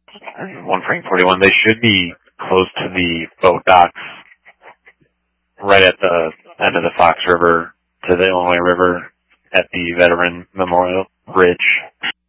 One Frank 41. They should be close to the boat docks, right at the end of the Fox River to the Illinois River at the Veteran Memorial Bridge.